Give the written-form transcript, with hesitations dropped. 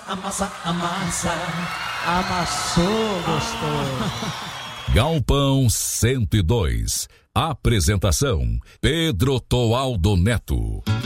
amassa, amassa. Amassou, gostou. Galpão 102. Apresentação: Pedro Toaldo Neto.